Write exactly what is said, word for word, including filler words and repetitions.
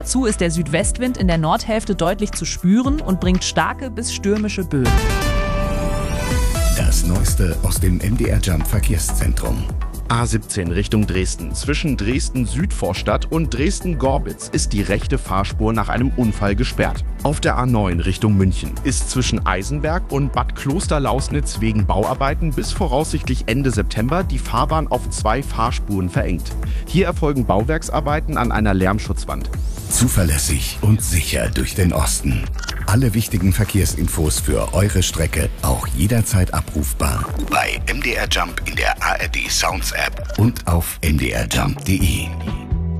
Dazu ist der Südwestwind in der Nordhälfte deutlich zu spüren und bringt starke bis stürmische Böen. Das Neueste aus dem M D R Jump Verkehrszentrum. A siebzehn Richtung Dresden. Zwischen Dresden-Südvorstadt und Dresden-Gorbitz ist die rechte Fahrspur nach einem Unfall gesperrt. Auf der A neun Richtung München ist zwischen Eisenberg und Bad Klosterlausnitz wegen Bauarbeiten bis voraussichtlich Ende September die Fahrbahn auf zwei Fahrspuren verengt. Hier erfolgen Bauwerksarbeiten an einer Lärmschutzwand. Zuverlässig und sicher durch den Osten. Alle wichtigen Verkehrsinfos für eure Strecke auch jederzeit abrufbar bei M D R Jump in der A R D Sounds App und auf m d r jump punkt d e.